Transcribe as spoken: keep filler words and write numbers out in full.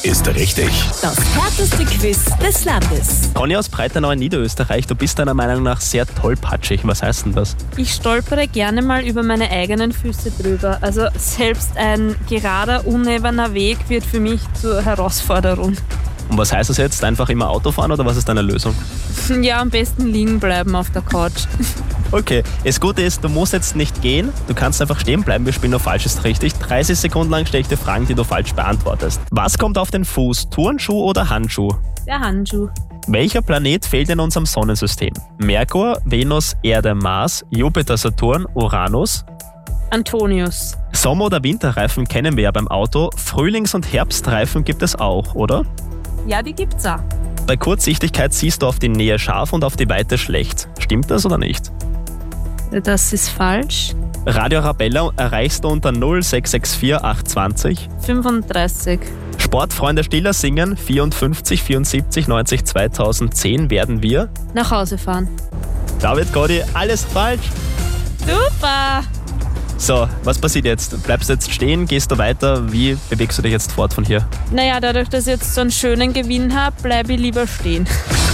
ist richtig. Das härteste Quiz des Landes. Conny aus Breitenau in Niederösterreich, du bist deiner Meinung nach sehr tollpatschig. Was heißt denn das? Ich stolpere gerne mal über meine eigenen Füße drüber. Also selbst ein gerader, unebener Weg wird für mich zur Herausforderung. Und was heißt das jetzt? Einfach immer Auto fahren oder was ist deine Lösung? Ja, am besten liegen bleiben auf der Couch. Okay, das Gute ist, du musst jetzt nicht gehen, du kannst einfach stehen bleiben, wir spielen nur falsch ist richtig. dreißig Sekunden lang stelle ich dir Fragen, die du falsch beantwortest. Was kommt auf den Fuß, Turnschuh oder Handschuh? Der Handschuh. Welcher Planet fehlt in unserem Sonnensystem? Merkur, Venus, Erde, Mars, Jupiter, Saturn, Uranus? Antonius. Sommer- oder Winterreifen kennen wir ja beim Auto, Frühlings- und Herbstreifen gibt es auch, oder? Ja, die gibt's auch. Bei Kurzsichtigkeit siehst du auf die Nähe scharf und auf die Weite schlecht. Stimmt das oder nicht? Das ist falsch. Radio Arabella erreichst du unter null sechs sechs vier acht zwei null. fünfunddreißig. Sportfreunde Stiller singen vierundfünfzig vierundsiebzig neunzig zweitausendzehn werden wir. Nach Hause fahren. David, Godi, alles falsch. Super! So, was passiert jetzt? Bleibst du jetzt stehen? Gehst du weiter? Wie bewegst du dich jetzt fort von hier? Naja, dadurch, dass ich jetzt so einen schönen Gewinn habe, bleibe ich lieber stehen.